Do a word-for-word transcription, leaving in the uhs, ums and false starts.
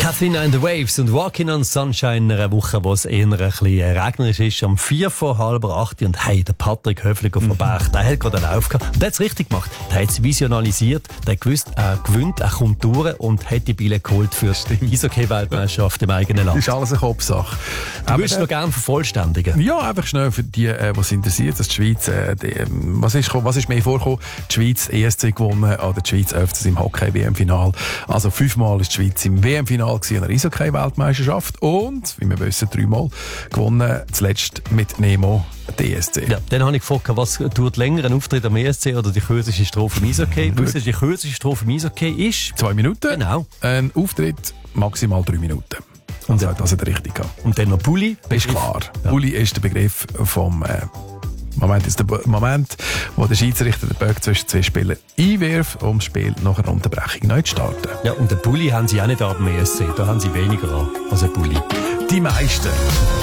Katrina and the Waves und Walking on Sunshine in einer Woche, wo es eher ein bisschen regnerisch ist, am vier vor halb acht. Und hey, der Patrick Höfliger vom Berg, der hat gerade einen Lauf gehabt. Und der hat es richtig gemacht. Der hat es visionalisiert, der hat gewusst, er gewinnt, er kommt durch und hat die Bille geholt für die Eishockey-Weltmeisterschaft im eigenen Land. Das ist alles eine Kopfsache. Du würdest noch gerne vervollständigen? Ja, einfach schnell für die, äh, was interessiert, dass die Schweiz, äh, die, ähm, was, ist, was ist mehr vorgekommen? Die Schweiz E S C gewonnen oder die Schweiz öfters im Hockey-W M-Final. Also fünfmal ist die Schweiz im W M-Final in der Eishockey-Weltmeisterschaft und, wie wir wissen, dreimal gewonnen, zuletzt mit Nemo D S C. Ja, dann habe ich gefragt, was tut länger, ein Auftritt am E S C oder die kürzeste Strophe im Eishockey? Du weißt, die kürzeste Strophe im Eishockey ist? Zwei Minuten. Genau. Ein Auftritt maximal drei Minuten. Und also, das hat er richtig gehabt. Und dann noch Bulli. Ist klar. Ja. Bulli ist der Begriff vom äh, Moment, ist der Moment, wo der Schiedsrichter den Böck zwischen zwei Spielern einwirft, um das Spiel nach einer Unterbrechung neu zu starten. Ja, und den Bulli haben sie auch nicht ab dem E S C. Da haben sie weniger an als ein Bulli. Die meisten.